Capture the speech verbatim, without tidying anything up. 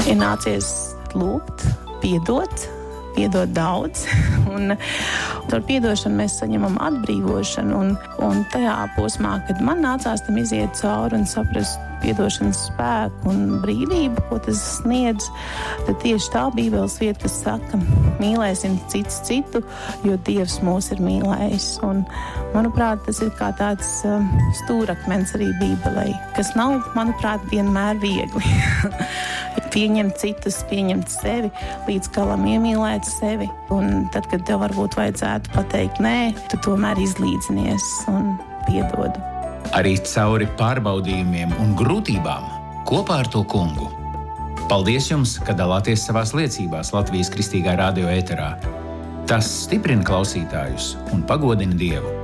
ir nācies lūgt, piedot, piedot daudz. Un ar piedošanu mēs saņemam atbrīvošanu. Un, un tajā posmā, kad man nācās tam iziet cauri un saprast piedošanas spēku un brīvību, ko tas sniedz, tad tieši tā Bībeles vieta, kas saka, mīlēsim cits citu, jo Dievs mūs ir mīlējis. Un, manuprāt, tas ir kā tāds um, stūrakmens arī Bībelei, kas nav, manuprāt, vienmēr viegli. Pieņemt citus, pieņemt sevi, līdz galam iemīlēt sevi. Un tad, kad tev varbūt vajadzētu pateikt nē, tu tomēr izlīdzinies un piedod. Arī cauri pārbaudījumiem un grūtībām kopā ar to kungu. Paldies jums, ka dalāties savās liecībās Latvijas Kristīgā radio ēterā. Tas stiprina klausītājus un pagodina Dievu.